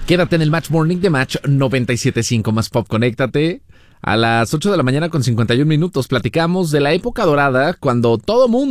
Quédate en el Match Morning de Match 97.5 más Pop. Conéctate a las 8 de la mañana con 51 minutos. Platicamos de la época dorada cuando todo mundo